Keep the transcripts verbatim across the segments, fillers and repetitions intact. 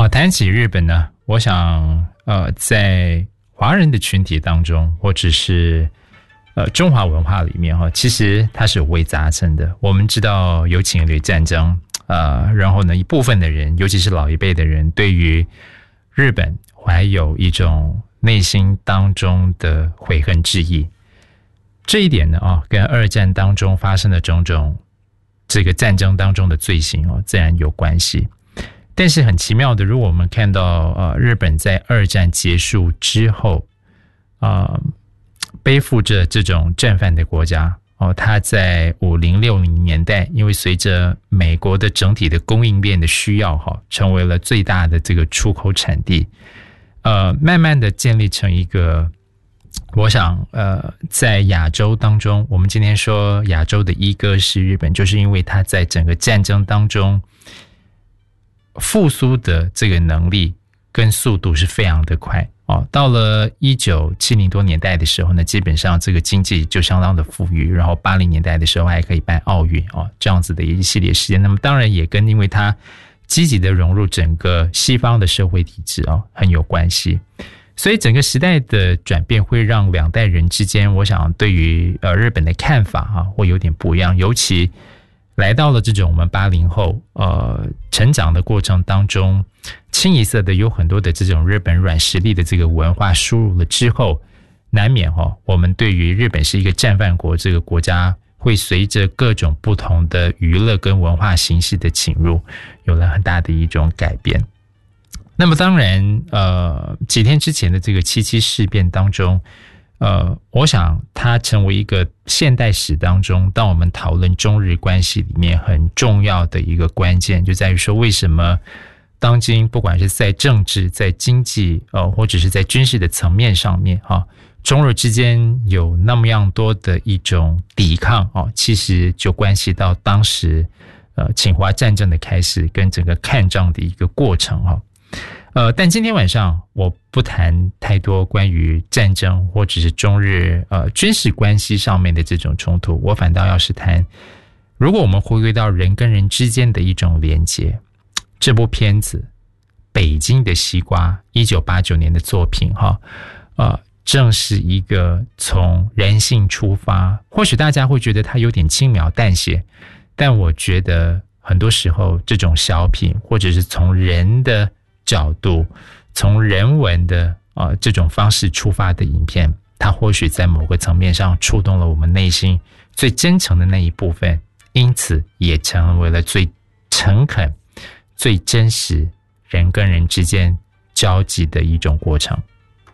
哦，谈起日本呢，我想呃，在华人的群体当中，或者是呃中华文化里面哈，其实它是有微杂陈的。我们知道有侵略战争，呃，然后呢，一部分的人，尤其是老一辈的人，对于日本怀有一种内心当中的悔恨之意。这一点呢，啊，跟二战当中发生的种种这个战争当中的罪行哦，自然有关系。但是很奇妙的，如果我们看到呃日本在二战结束之后，啊、呃，背负着这种战犯的国家哦，它在五零六零年代，因为随着美国的整体的供应链的需要哈，成为了最大的这个出口产地，呃，慢慢的建立成一个，我想呃，在亚洲当中，我们今天说亚洲的一哥是日本，就是因为它在整个战争当中复苏的这个能力跟速度是非常的快哦。到了一九七零多年代的时候呢，基本上这个经济就相当的富裕，然后八零年代的时候还可以办奥运哦，这样子的一系列事件。那么当然也跟因为它积极的融入整个西方的社会体制哦很有关系。所以整个时代的转变会让两代人之间，我想对于呃日本的看法啊会有点不一样，尤其来到了这种我们八零后呃成长的过程当中，清一色的有很多的这种日本软实力的这个文化输入了之后，难免哦，我们对于日本是一个战犯国这个国家，会随着各种不同的娱乐跟文化形式的侵入，有了很大的一种改变。那么当然呃几天之前的这个七七事变当中，呃，我想它成为一个现代史当中，当我们讨论中日关系里面很重要的一个关键，就在于说为什么当今不管是在政治、在经济，呃，或者是在军事的层面上面，哈、啊，中日之间有那么样多的一种抵抗，啊，其实就关系到当时呃侵华战争的开始跟整个抗战的一个过程，哈、啊。呃，但今天晚上我不谈太多关于战争或者是中日呃军事关系上面的这种冲突，我反倒要是谈，如果我们回归到人跟人之间的一种连结，这部片子《北京的西瓜》一九八九年的作品哈，呃，正是一个从人性出发，或许大家会觉得它有点轻描淡写，但我觉得很多时候这种小品或者是从人的角度，从人文的啊、呃、这种方式出发的影片，它或许在某个层面上触动了我们内心最真诚的那一部分，因此也成为了最诚恳、最真实人跟人之间交集的一种过程。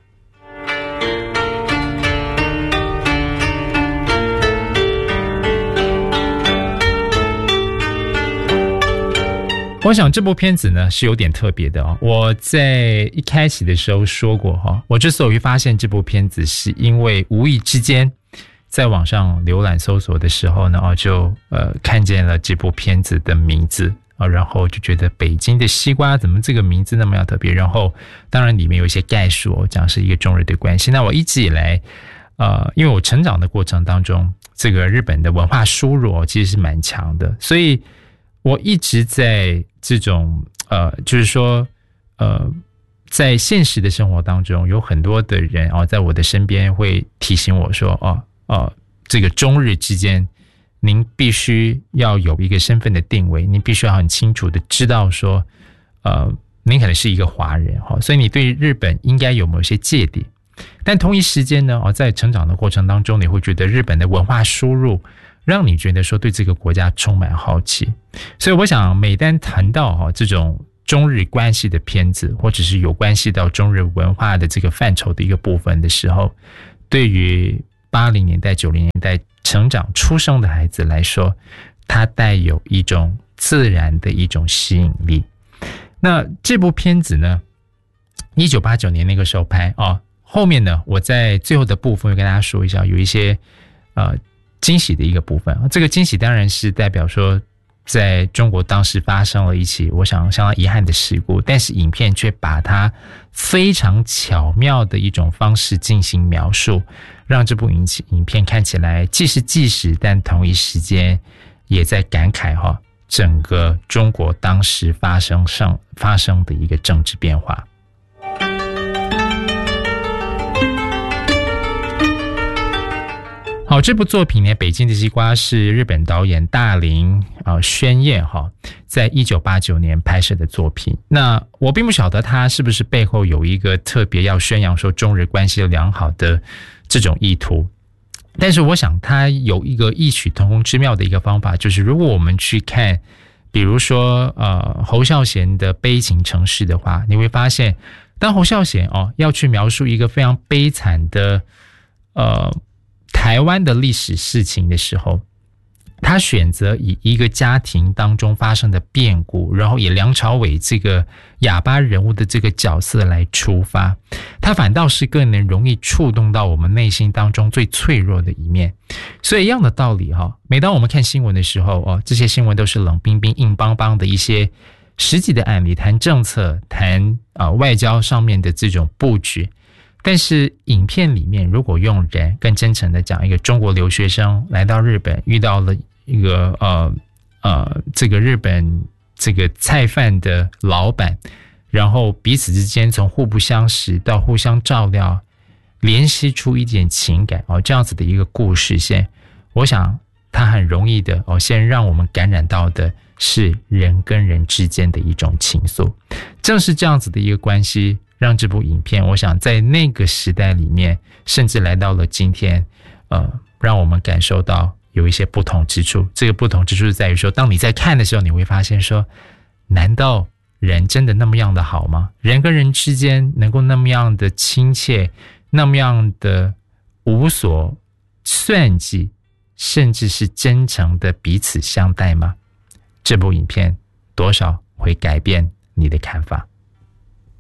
我想这部片子呢是有点特别的哦。我在一开始的时候说过哈，我之所以发现这部片子，是因为无意之间在网上浏览搜索的时候呢，哦就呃看见了这部片子的名字啊，然后就觉得北京的西瓜怎么这个名字那么样特别？然后当然里面有一些概述，讲是一个中日的关系。那我一直以来呃，因为我成长的过程当中，这个日本的文化输入其实是蛮强的，所以我一直在这种呃，就是说呃，在现实的生活当中，有很多的人哦，在我的身边会提醒我说，哦哦，这个中日之间，您必须要有一个身份的定位，您必须要很清楚的知道说，呃，您可能是一个华人哈、哦，所以你对日本应该有某些芥蒂。但同一时间呢，哦，在成长的过程当中，你会觉得日本的文化输入让你觉得说对这个国家充满好奇。所以我想每当谈到哈这种中日关系的片子，或者是有关系到中日文化的这个范畴的一个部分的时候，对于八零年代九零年代成长出生的孩子来说，它带有一种自然的一种吸引力。那这部片子呢一九八九年那个时候拍啊、哦，后面呢我在最后的部分会跟大家说一下，有一些呃惊喜的一个部分。这个惊喜当然是代表说在中国当时发生了一起我想相当遗憾的事故，但是影片却把它非常巧妙的一种方式进行描述，让这部影影片看起来既是纪实，但同一时间也在感慨哈， 整个中国当时发生上发生的一个政治变化。好，这部作品呢，《北京的西瓜》是日本导演大林啊、呃、宣彦哈，在一九八九年拍摄的作品。那我并不晓得他是不是背后有一个特别要宣扬说中日关系良好的这种意图，但是我想他有一个异曲同工之妙的一个方法，就是如果我们去看，比如说呃侯孝贤的《悲情城市》的话，你会发现，当侯孝贤哦要去描述一个非常悲惨的呃。台湾的历史事情的时候，他选择以一个家庭当中发生的变故，然后以梁朝伟这个哑巴人物的这个角色来出发，他反倒是更能容易触动到我们内心当中最脆弱的一面。所以一样的道理哈，每当我们看新闻的时候哦，这些新闻都是冷冰冰硬邦邦的一些实际的案例，谈政策，谈啊、呃、外交上面的这种布局。但是影片里面如果用人更真诚的讲，一个中国留学生来到日本，遇到了一个呃呃这个日本这个菜贩的老板，然后彼此之间从互不相识到互相照料，联系出一点情感哦，这样子的一个故事线，我想它很容易的哦，先让我们感染到的是人跟人之间的一种情愫。正是这样子的一个关系，让这部影片我想在那个时代里面，甚至来到了今天，呃，让我们感受到有一些不同之处。这个不同之处是在于说，当你在看的时候，你会发现说，难道人真的那么样的好吗？人跟人之间能够那么样的亲切，那么样的无所算计，甚至是真诚的彼此相待吗？这部影片多少会改变你的看法。